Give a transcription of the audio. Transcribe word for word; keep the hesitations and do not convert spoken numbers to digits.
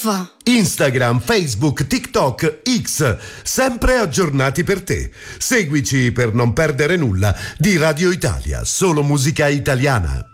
Uffa! Instagram, Facebook, TikTok, X, sempre aggiornati per te. Seguici per non perdere nulla di Radio Italia, solo musica italiana.